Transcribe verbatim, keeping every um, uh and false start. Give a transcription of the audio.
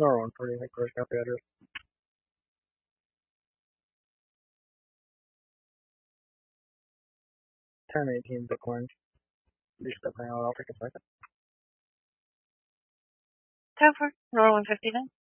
Nor one forty, I think Chris got the address. ten eighteen Bitcoin. You step out, I'll take a second. Go for Nor one fifty then.